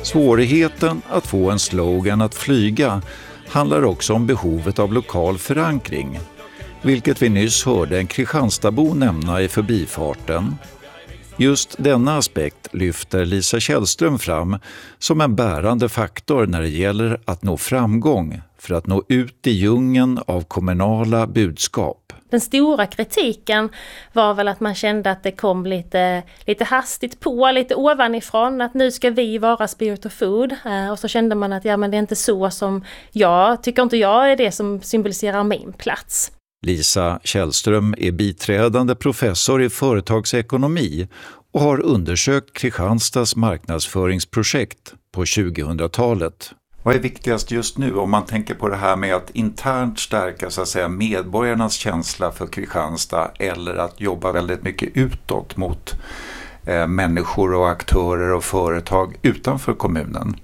Svårigheten att få en slogan att flyga handlar också om behovet av lokal förankring, vilket vi nyss hörde en Kristianstadbo nämna i förbifarten. Just denna aspekt lyfter Lisa Källström fram som en bärande faktor när det gäller att nå framgång för att nå ut i djungeln av kommunala budskap. Den stora kritiken var väl att man kände att det kom lite hastigt på, lite ovanifrån, att nu ska vi vara Spirit of Food. Och så kände man att men det är inte så som tycker inte jag är det som symboliserar min plats. Lisa Källström är biträdande professor i företagsekonomi och har undersökt Kristianstads marknadsföringsprojekt på 2000-talet. Vad är viktigast just nu om man tänker på det här med att internt stärka så att säga medborgarnas känsla för Kristianstad eller att jobba väldigt mycket utåt mot människor och aktörer och företag utanför kommunen?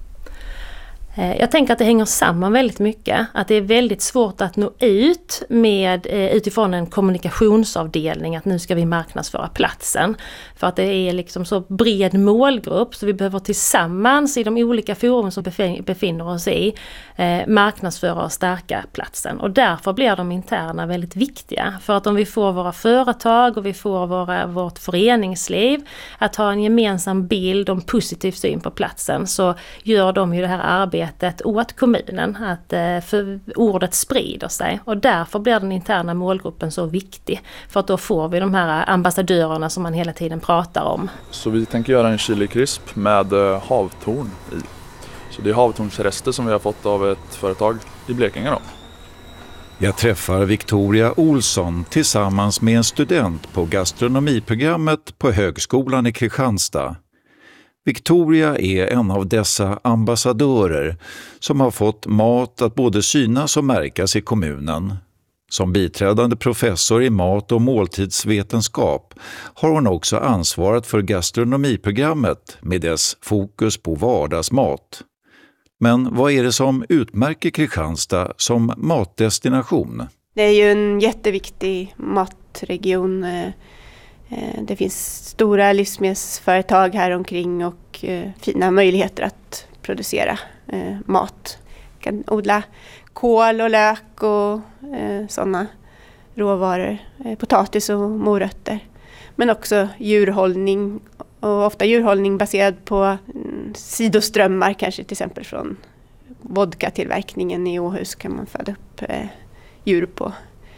Jag tänker att det hänger samman väldigt mycket. Att det är väldigt svårt att nå ut med utifrån en kommunikationsavdelning att nu ska vi marknadsföra platsen. För att det är liksom så bred målgrupp så vi behöver tillsammans i de olika forum som befinner oss i marknadsföra och stärka platsen. Och därför blir de interna väldigt viktiga. För att om vi får våra företag och vi får vårt föreningsliv att ha en gemensam bild och en positiv syn på platsen så gör de ju det här arbetet åt kommunen, att för ordet sprider sig och därför blir den interna målgruppen så viktig för att då får vi de här ambassadörerna som man hela tiden pratar om. Så vi tänker göra en chili crisp med havtorn i. Så det är havtornsrester som vi har fått av ett företag i Blekinge då. Jag träffar Victoria Olsson tillsammans med en student på gastronomiprogrammet på Högskolan i Kristianstad. Victoria är en av dessa ambassadörer som har fått mat att både synas och märkas i kommunen. Som biträdande professor i mat- och måltidsvetenskap har hon också ansvarat för gastronomiprogrammet med dess fokus på vardagsmat. Men vad är det som utmärker Kristianstad som matdestination? Det är ju en jätteviktig matregion. Det finns stora livsmedelsföretag här omkring och fina möjligheter att producera mat. Man kan odla kål och lök och sådana råvaror, potatis och morötter. Men också djurhållning och ofta djurhållning baserad på sidoströmmar, kanske till exempel från vodka-tillverkningen i Åhus kan man föda upp djur på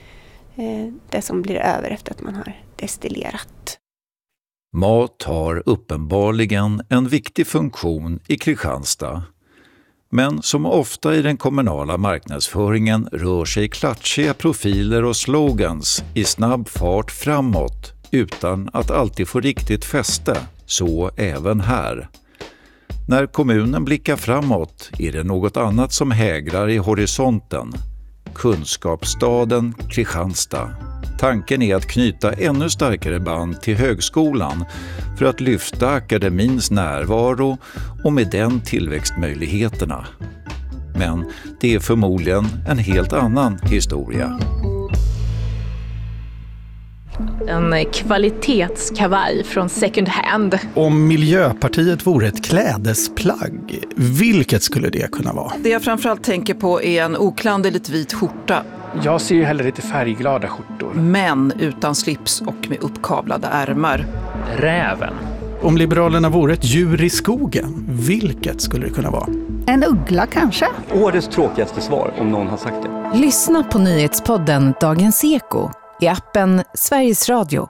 det som blir över efter att man har destillerat. Mat har uppenbarligen en viktig funktion i Kristianstad. Men som ofta i den kommunala marknadsföringen rör sig klatschiga profiler och slogans i snabb fart framåt utan att alltid få riktigt fäste, så även här. När kommunen blickar framåt är det något annat som hägrar i horisonten. Kunskapsstaden Kristianstad. Tanken är att knyta ännu starkare band till högskolan för att lyfta akademins närvaro och med den tillväxtmöjligheterna. Men det är förmodligen en helt annan historia. En kvalitetskavaj från second hand. Om Miljöpartiet vore ett klädesplagg, vilket skulle det kunna vara? Det jag framförallt tänker på är en oklanderligt vit skjorta. Jag ser ju hellre lite färgglada skjortor. Men utan slips och med uppkavlade ärmar. Räven. Om Liberalerna vore ett djur i skogen, vilket skulle det kunna vara? En uggla kanske? Årets tråkigaste svar, om någon har sagt det. Lyssna på nyhetspodden Dagens Eko i appen Sveriges Radio.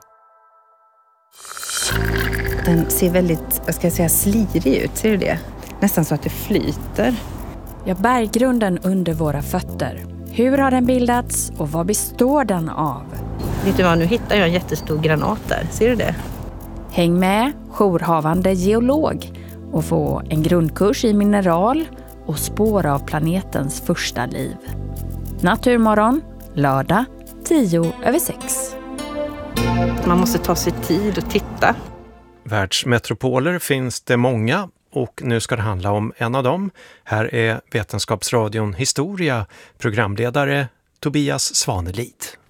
Den ser väldigt, slirig ut, ser du det? Nästan så att det flyter. Ja, berggrunden under våra fötter. Hur har den bildats och vad består den av? Vet du vad, nu hittar jag en jättestor granat där. Ser du det? Häng med jourhavande geolog och få en grundkurs i mineral och spår av planetens första liv. Naturmorgon, lördag 5:10. Man måste ta sig tid och titta. Världsmetropoler finns det många och nu ska det handla om en av dem. Här är Vetenskapsradion Historia, programledare Tobias Svanelid.